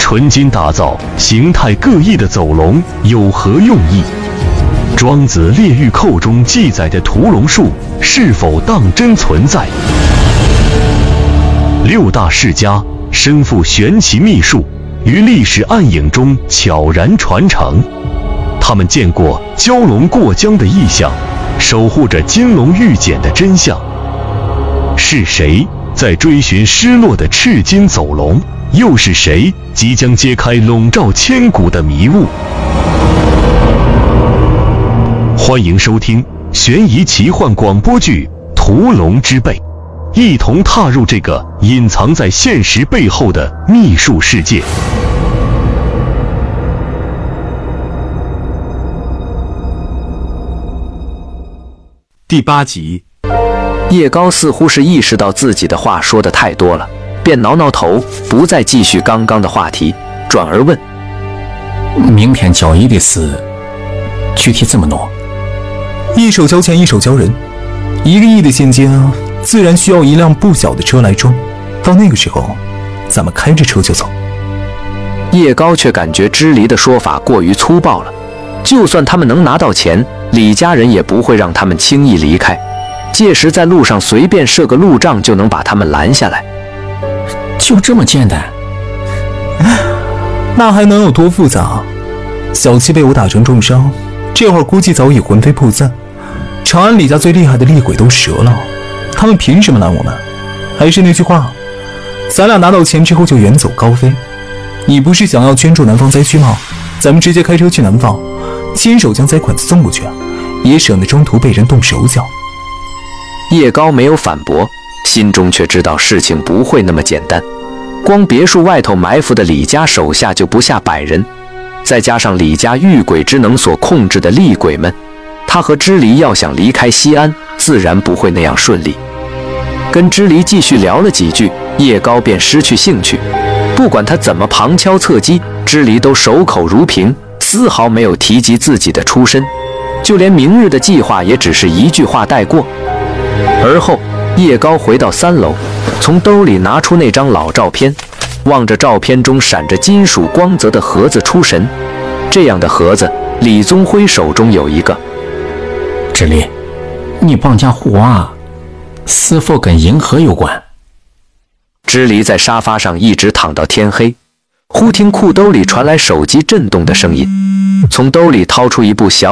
纯金打造、形态各异的走龙有何用意？庄子《列御寇》中记载的屠龙术是否当真存在？六大世家身负玄奇秘术，于历史暗影中悄然传承。他们见过蛟龙过江的异象，守护着金龙玉简的真相。是谁在追寻失落的赤金走龙？又是谁即将揭开笼罩千古的迷雾？欢迎收听悬疑奇幻广播剧《屠龙之辈》，一同踏入这个隐藏在现实背后的秘术世界。 第8集， 叶高似乎是意识到自己的话说得太多了，便挠挠头，不再继续刚刚的话题，转而问： 明天交易的事具体怎么弄？ 一手交钱一手交人，1个亿的现金啊，自然需要一辆不小的车来装。到那个时候，咱们开着车就走。 叶高却感觉支离的说法过于粗暴了，就算他们能拿到钱，李家人也不会让他们轻易离开，届时在路上随便设个路障就能把他们拦下来。 就这么简单？ 那还能有多复杂？小七被我打成重伤，这会儿估计早已魂飞魄散。长安李家最厉害的厉鬼都折了，他们凭什么拦我们？还是那句话，咱俩拿到钱之后就远走高飞。你不是想要捐助南方灾区吗？咱们直接开车去南方，亲手将灾款送过去，也省得中途被人动手脚。 叶高没有反驳，心中却知道事情不会那么简单。光别墅外头埋伏的李家手下就不下100人，再加上李家御鬼之能所控制的厉鬼们，他和支离要想离开西安，自然不会那样顺利。跟支离继续聊了几句，叶高便失去兴趣。不管他怎么旁敲侧击，支离都守口如瓶，丝毫没有提及自己的出身，就连明日的计划也只是一句话带过。而后，叶高回到3楼，从兜里拿出那张老照片，望着照片中闪着金属光泽的盒子出神。这样的盒子，李宗辉手中有一个。 支离，你绑架虎娃，是否跟银河有关？ 支离在沙发上一直躺到天黑，忽听裤兜里传来手机震动的声音，从兜里掏出一部小